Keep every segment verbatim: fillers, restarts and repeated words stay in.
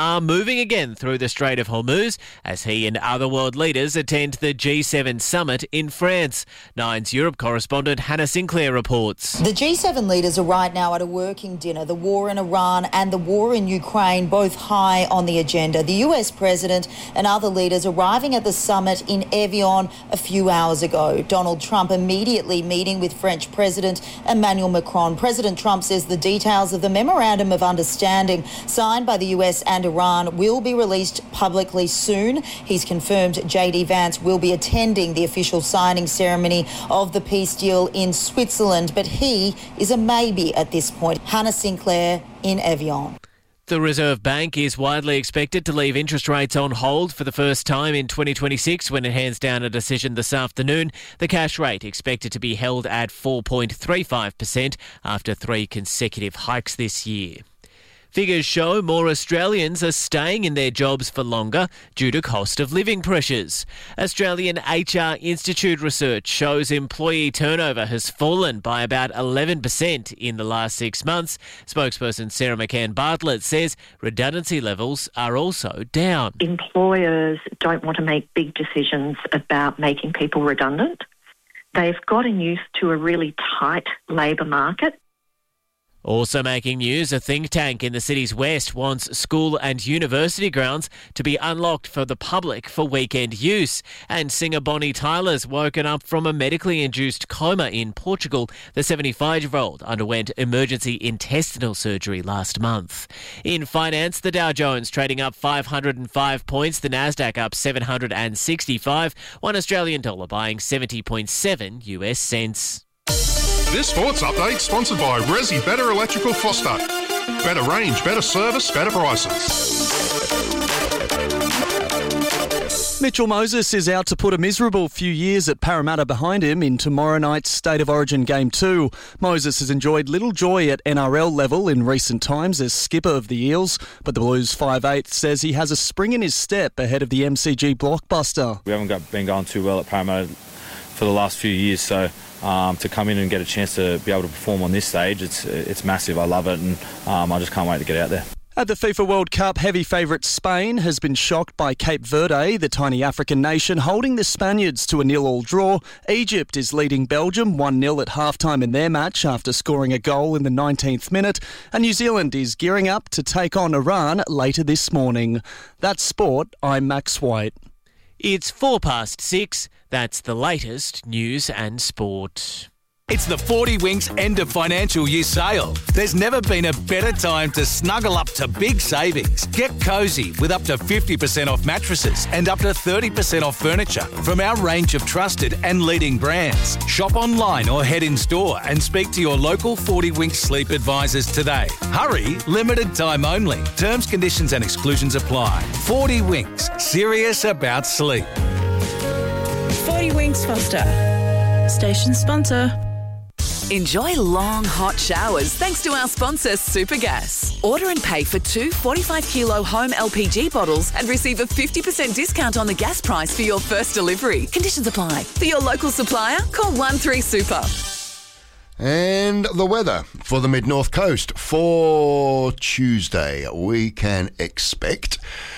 are moving again through the Strait of Hormuz as he and other world leaders attend the G seven summit in France. Nine's Europe correspondent Hannah Sinclair reports. The G seven leaders are right now at a working dinner. The war in Iran and the war in Ukraine both high on the agenda. The U S president and other leaders arriving at the summit in Evian a few hours ago. Donald Trump immediately meeting with French President Emmanuel Macron. President Trump says the details of the Memorandum of Understanding signed by the U S and Iran will be released publicly soon. He's confirmed J D Vance will be attending the official signing ceremony of the peace deal in Switzerland, but he is a maybe at this point. Hannah Sinclair in Evian. The Reserve Bank is widely expected to leave interest rates on hold for the first time in twenty twenty-six when it hands down a decision this afternoon. The cash rate expected to be held at four point three five percent after three consecutive hikes this year. Figures show more Australians are staying in their jobs for longer due to cost of living pressures. Australian H R Institute research shows employee turnover has fallen by about eleven percent in the last six months. Spokesperson Sarah McCann Bartlett says redundancy levels are also down. Employers don't want to make big decisions about making people redundant. They've gotten used to a really tight labour market. Also making news, a think tank in the city's west wants school and university grounds to be unlocked for the public for weekend use. And singer Bonnie Tyler's woken up from a medically induced coma in Portugal. The seventy-five-year-old underwent emergency intestinal surgery last month. In finance, the Dow Jones trading up five hundred five points, the Nasdaq up seven hundred sixty-five, one Australian dollar buying seventy point seven U S cents. This sports update sponsored by Resi Better Electrical Foster. Better range, better service, better prices. Mitchell Moses is out to put a miserable few years at Parramatta behind him in tomorrow night's State of Origin Game two. Moses has enjoyed little joy at N R L level in recent times as skipper of the Eels, but the Blues five eight says he has a spring in his step ahead of the M C G blockbuster. We haven't got, been going too well at Parramatta for the last few years, so um, to come in and get a chance to be able to perform on this stage, it's it's massive. I love it, and um, I just can't wait to get out there. At the FIFA World Cup, heavy favourite Spain has been shocked by Cape Verde, the tiny African nation, holding the Spaniards to a nil-all draw. Egypt is leading Belgium one nil at halftime in their match after scoring a goal in the nineteenth minute. And New Zealand is gearing up to take on Iran later this morning. That's sport. I'm Max White. It's four past six. That's the latest news and sport. It's the forty Winks end of financial year sale. There's never been a better time to snuggle up to big savings. Get cosy with up to fifty percent off mattresses and up to thirty percent off furniture from our range of trusted and leading brands. Shop online or head in store and speak to your local forty Winks sleep advisors today. Hurry, limited time only. Terms, conditions and exclusions apply. forty Winks, serious about sleep. forty Winks Foster, station sponsor. Enjoy long, hot showers thanks to our sponsor, Supergas. Order and pay for two forty-five kilo home L P G bottles and receive a fifty percent discount on the gas price for your first delivery. Conditions apply. For your local supplier, call one three super. And the weather for the mid-north coast for Tuesday. We can expect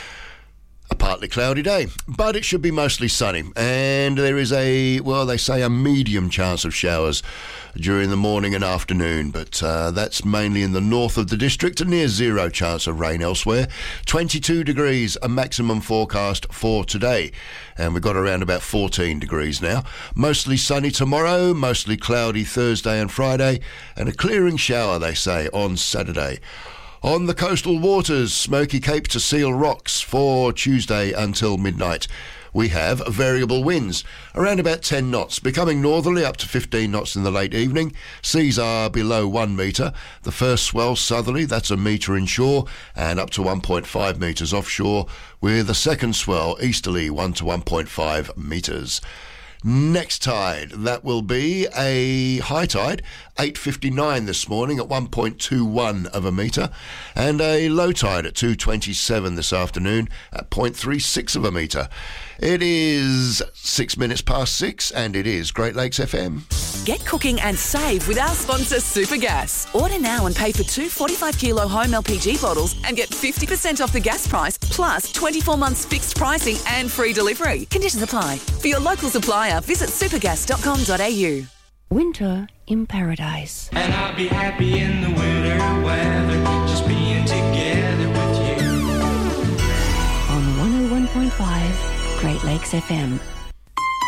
a partly cloudy day, but it should be mostly sunny. And there is a, well, they say a medium chance of showers during the morning and afternoon, but uh, that's mainly in the north of the district, a near zero chance of rain elsewhere. twenty-two degrees, a maximum forecast for today. And we've got around about fourteen degrees now. Mostly sunny tomorrow, mostly cloudy Thursday and Friday, and a clearing shower, they say, on Saturday. On the coastal waters, Smoky Cape to Seal Rocks for Tuesday until midnight. We have variable winds, around about ten knots, becoming northerly up to fifteen knots in the late evening. Seas are below one metre. The first swell southerly, that's a metre inshore, and up to one point five metres offshore, with the second swell easterly one to one point five metres. Next tide, that will be a high tide, eight fifty-nine this morning at one point two one of a metre, and a low tide at two twenty-seven this afternoon at zero point three six of a metre. It is six minutes past six, and it is Great Lakes F M. Get cooking and save with our sponsor Supergas. Order now and pay for two forty-five kilo home L P G bottles and get fifty percent off the gas price, plus twenty-four months fixed pricing and free delivery. Conditions apply. For your local supplier, visit supergas dot com dot a u. Winter in paradise. And I'll be happy in the winter weather, just being together with you. On one oh one point five Great Lakes F M.